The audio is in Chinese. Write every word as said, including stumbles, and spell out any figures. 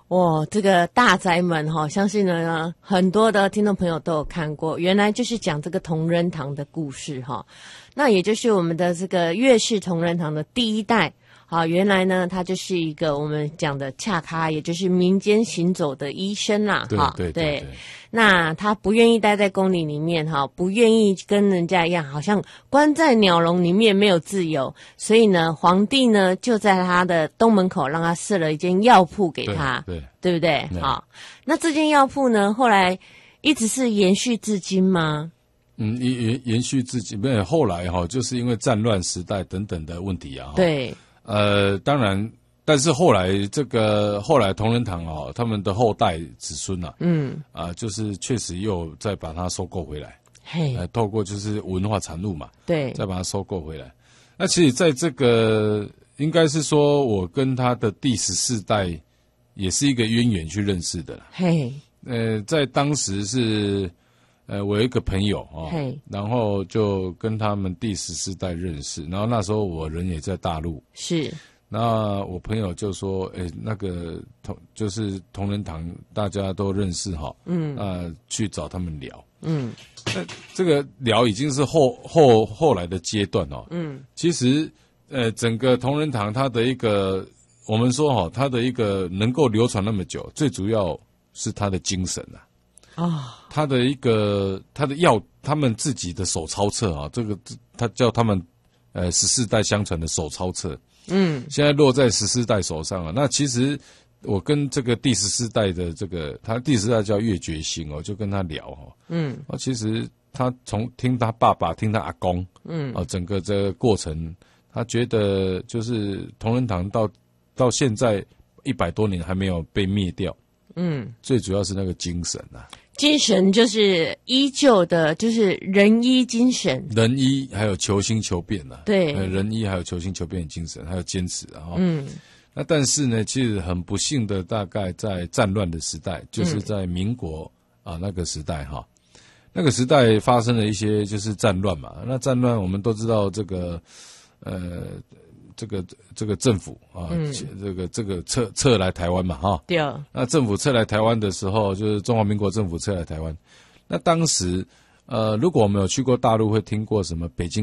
哇，这个大宅门哈，相信呢很多的听众朋友都有看过，原来就是讲这个同仁堂的故事哈。那也就是我们的这个岳氏同仁堂的第一代。好，原来呢，他就是一个我们讲的恰咖，也就是民间行走的医生啦。 对哈， 对 对, 对, 对。 那他不愿意待在宫里里面，哈，不愿意跟人家一样，好像关在鸟笼里面没有自由。所以呢，皇帝呢就在他的东门口让他设了一间药铺给他， 对，对， 对不对？对好，那这间药铺呢，后来一直是延续至今吗？ 嗯，延延续至今，没有后来哈，就是因为战乱时代等等的问题啊。 对。 呃，当然，但是后来这个后来同仁堂哦，他们的后代子孙啊，嗯，啊、呃，就是确实又再把它收购回来，嘿，呃，透过就是文化产物嘛， 对， 再把它收购回来。那其实在这个应该是说我跟他的第十四代也是一个渊源去认识的啦，嘿，呃，在当时是。呃，我有一个朋友哦，然后就跟他们第十四代认识，然后那时候我人也在大陆，是，那我朋友就说，哎，那个同就是同仁堂大家都认识哈，嗯，呃，去找他们聊，嗯，那这个聊已经是后后后来的阶段哦，嗯，其实呃，整个同仁堂它的一个，我们说哈，它的一个能够流传那么久，最主要是它的精神啊。啊、哦，他的一个他的药，他们自己的手抄册啊，这个他叫他们呃十四代相传的手抄册，嗯，现在落在十四代手上了。那其实我跟这个第十四代的这个，他第十四代叫岳觉兴哦，就跟他聊哦，嗯，啊，其实他从听他爸爸，听他阿公，嗯，啊，整个这个过程，他觉得就是同仁堂到到现在一百多年还没有被灭掉，嗯，最主要是那个精神啊。 精神就是依旧的，就是仁医精神， 仁医还有求新求变啊， 对， 仁医还有求新求变的精神，还有坚持啊。嗯，那但是呢，其实很不幸的，大概在战乱的时代，就是在民国、嗯、啊那个时代哈，那个时代发生了一些就是战乱嘛。那战乱我们都知道，这个呃。这个这个政府啊，嗯、这个这个撤撤来台湾嘛，哈，对。那政府撤来台湾的时候，就是中华民国政府撤来台湾。那当时，呃，如果我们有去过大陆，会听过什么北京。